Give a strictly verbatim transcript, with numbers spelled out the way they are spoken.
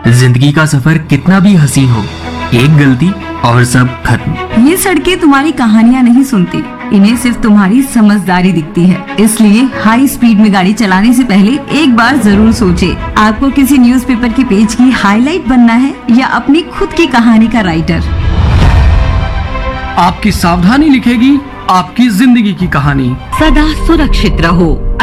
जिंदगी का सफर कितना भी हसीन हो, एक गलती और सब खत्म। ये सड़कें तुम्हारी कहानियाँ नहीं सुनती, इन्हें सिर्फ तुम्हारी समझदारी दिखती है। इसलिए हाई स्पीड में गाड़ी चलाने से पहले एक बार जरूर सोचे। आपको किसी न्यूज़पेपर के पेज की हाईलाइट बनना है या अपनी खुद की कहानी का राइटर। आपकी सावधानी लिखेगी आपकी जिंदगी की कहानी। सदा सुरक्षित रहो।